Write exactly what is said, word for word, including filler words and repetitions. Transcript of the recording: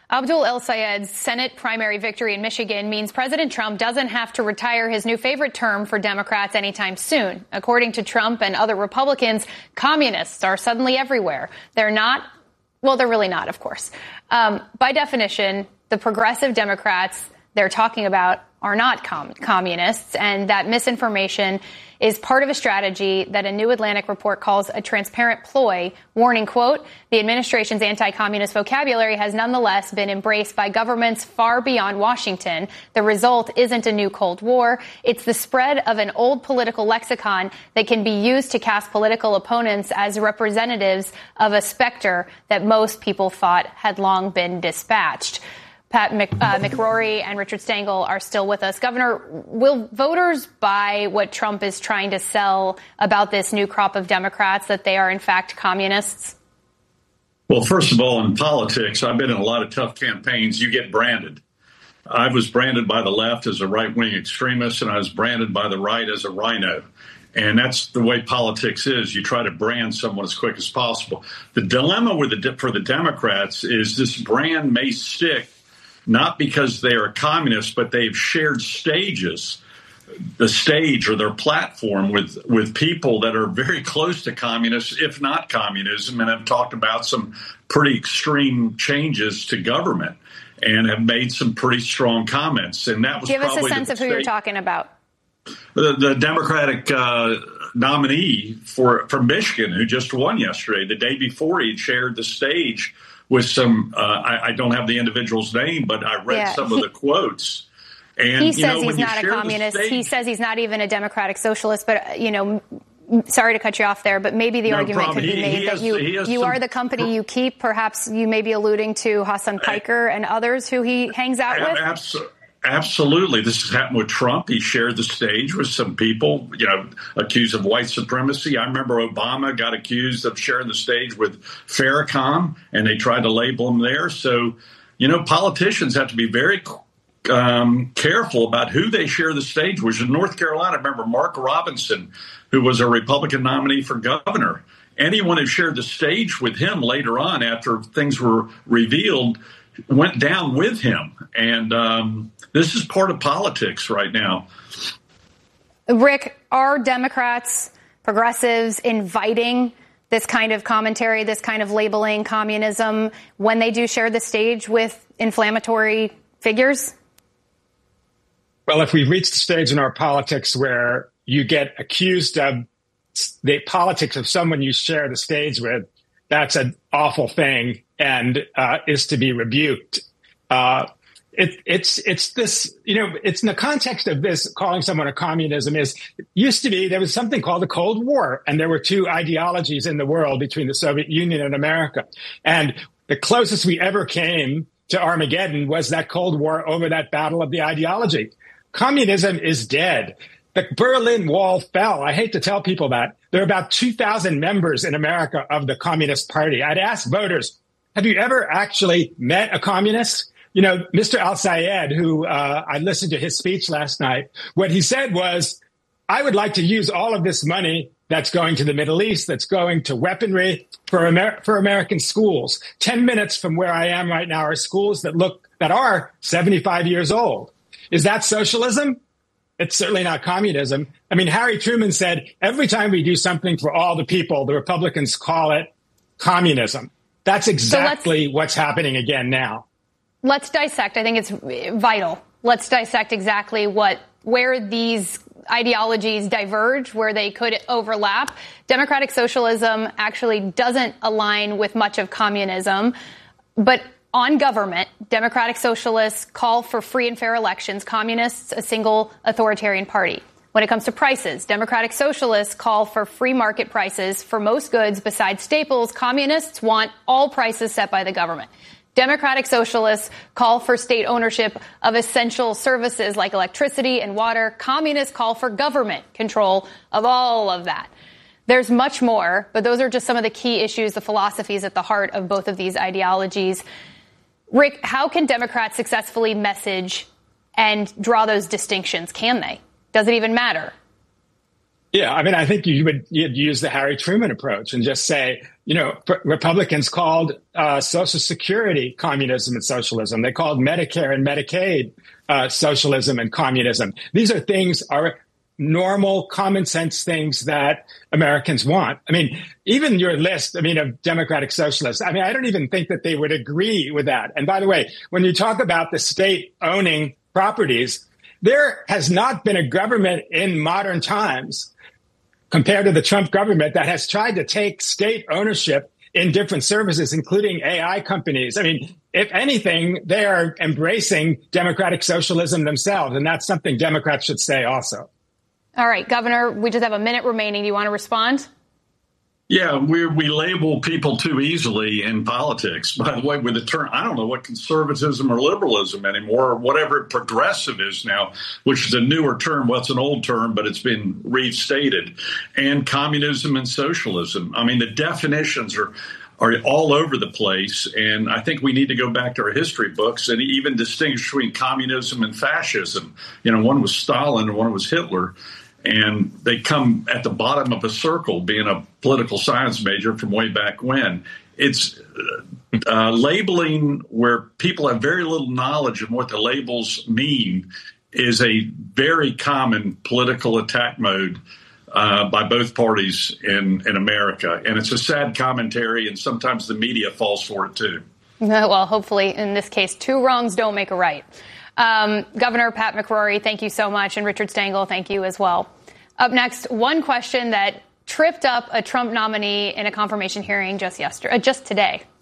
Abdul El-Sayed's Senate primary victory in Michigan means President Trump doesn't have to retire his new favorite term for Democrats anytime soon. According to Trump and other Republicans, communists are suddenly everywhere. They're not, well, they're really not, of course. Um, by definition, the progressive Democrats they're talking about are not com- communists, and that misinformation is part of a strategy that a New Atlantic report calls a transparent ploy, warning, quote, the administration's anti-communist vocabulary has nonetheless been embraced by governments far beyond Washington. The result isn't a new Cold War. It's the spread of an old political lexicon that can be used to cast political opponents as representatives of a specter that most people thought had long been dispatched. Pat Mc, uh, McRory and Richard Stengel are still with us. Governor, will voters buy what Trump is trying to sell about this new crop of Democrats, that they are in fact communists? Well, first of all, in politics, I've been in a lot of tough campaigns. You get branded. I was branded by the left as a right-wing extremist, and I was branded by the right as a rhino. And that's the way politics is. You try to brand someone as quick as possible. The dilemma with the, for the Democrats is this brand may stick not because they are communists, but they've shared stages, the stage or their platform with, with people that are very close to communists, if not communism, and have talked about some pretty extreme changes to government and have made some pretty strong comments. And that was Give probably us a sense of who you're talking about. The, the Democratic uh, nominee for from Michigan, who just won yesterday, the day before he shared the stage with some, uh, I, I don't have the individual's name, but I read yeah, some he, of the quotes. And, he says you know, he's not a communist. Stage, he says he's not even a democratic socialist. But, you know, sorry to cut you off there, but maybe the no argument problem. could be he, made he that has, you, you you some, are the company you keep. Perhaps you may be alluding to Hassan Piker and others who he hangs out with. Absolutely. Absolutely. This has happened with Trump. He shared the stage with some people, you know, accused of white supremacy. I remember Obama got accused of sharing the stage with Farrakhan, and they tried to label him there. So, you know, politicians have to be very um, careful about who they share the stage with. In North Carolina, I remember Mark Robinson, who was a Republican nominee for governor. Anyone who shared the stage with him later on, after things were revealed, went down with him. And um, this is part of politics right now. Rick, are Democrats, progressives inviting this kind of commentary, this kind of labeling communism when they do share the stage with inflammatory figures? Well, if we've reached the stage in our politics where you get accused of the politics of someone you share the stage with, that's an awful thing and uh, is to be rebuked. Uh, it, it's it's this, you know, it's in the context of this, calling someone a communism is, it used to be, there was something called the Cold War, and there were two ideologies in the world between the Soviet Union and America. And the closest we ever came to Armageddon was that Cold War over that battle of the ideology. Communism is dead. The Berlin Wall fell. I hate to tell people that. There are about two thousand members in America of the Communist Party. I'd ask voters, have you ever actually met a communist? You know, Mister Al-Sayed, who uh, I listened to his speech last night, what he said was, I would like to use all of this money that's going to the Middle East, that's going to weaponry for Amer- for American schools. Ten minutes from where I am right now are schools that look, that are seventy-five years old. Is that socialism? It's certainly not communism. I mean, Harry Truman said, every time we do something for all the people, the Republicans call it communism. That's exactly so what's happening again now. Let's dissect. I think it's vital. Let's dissect exactly what, where these ideologies diverge, where they could overlap. Democratic socialism actually doesn't align with much of communism, but on government, Democratic socialists call for free and fair elections. Communists, a single authoritarian party. When it comes to prices, Democratic socialists call for free market prices for most goods besides staples. Communists want all prices set by the government. Democratic socialists call for state ownership of essential services like electricity and water. Communists call for government control of all of that. There's much more, but those are just some of the key issues, the philosophies at the heart of both of these ideologies. Rick, how can Democrats successfully message and draw those distinctions? Can they? Does it even matter? Yeah, I mean, I think you would you'd use the Harry Truman approach and just say, you know, Republicans called uh, Social Security communism and socialism. They called Medicare and Medicaid uh, socialism and communism. These are things, are normal, common sense things that Americans want. I mean, even your list, I mean, of democratic socialists, I mean, I don't even think that they would agree with that. And by the way, when you talk about the state owning properties, there has not been a government in modern times compared to the Trump government that has tried to take state ownership in different services, including A I companies. I mean, if anything, they are embracing democratic socialism themselves, and that's something Democrats should say also. All right, Governor, we just have a minute remaining. Do you want to respond? Yeah, we we label people too easily in politics. By the way, with the term, I don't know what conservatism or liberalism anymore, or whatever progressive is now, which is a newer term. Well, it's an old term, but it's been restated. And communism and socialism. I mean, the definitions are are all over the place. And I think we need to go back to our history books and even distinguish between communism and fascism. You know, one was Stalin and one was Hitler. And they come at the bottom of a circle, being a political science major from way back when. It's uh, labeling where people have very little knowledge of what the labels mean is a very common political attack mode uh, by both parties in, in America. And it's a sad commentary, and sometimes the media falls for it, too. Well, hopefully, in this case, two wrongs don't make a right. Um, Governor Pat McCrory, thank you so much. And Richard Stengel, thank you as well. Up next, one question that tripped up a Trump nominee in a confirmation hearing just yesterday, uh, just today.